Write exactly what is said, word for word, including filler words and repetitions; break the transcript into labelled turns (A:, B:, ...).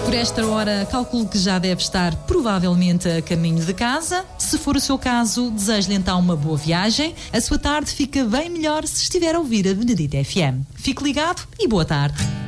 A: Por esta hora, calculo que já deve estar provavelmente a caminho de casa. Se for o seu caso, desejo-lhe então uma boa viagem. A sua tarde fica bem melhor se estiver a ouvir a Benedita F M. Fique ligado e boa tarde.